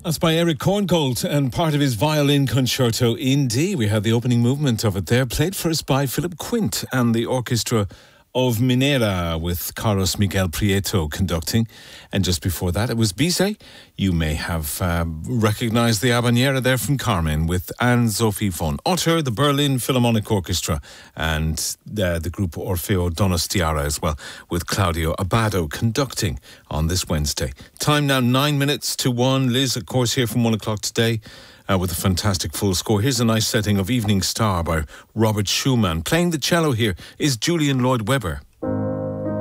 That's by Eric Korngold and part of his violin concerto in D. We had the opening movement of it there, played for us by Philip Quint and the orchestra of Minera with Carlos Miguel Prieto conducting. And just before that, it was Bizet. You may have recognised the habanera there from Carmen with Anne-Sophie von Otter, the Berlin Philharmonic Orchestra, and the group Orfeo Donostiara as well, with Claudio Abbado conducting on this Wednesday. Time now 9 minutes to 1. Liz, of course, here from 1 o'clock today. With a fantastic full score. Here's a nice setting of Evening Star by Robert Schumann. Playing the cello here is Julian Lloyd Webber.